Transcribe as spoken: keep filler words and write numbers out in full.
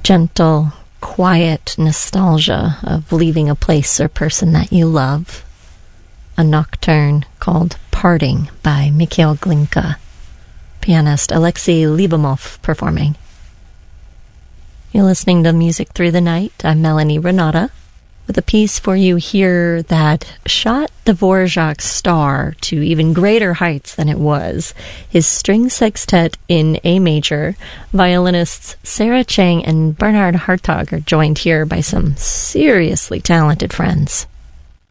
gentle, quiet nostalgia of leaving a place or person that you love. A nocturne called Parting by Mikhail Glinka. Pianist Alexei Lyubimov performing. You're listening to Music Through the Night. I'm Melanie Renata with a piece for you here that shot Dvorak's star to even greater heights than it was. His string sextet in A major. Violinists Sarah Chang and Bernhard Hartog are joined here by some seriously talented friends.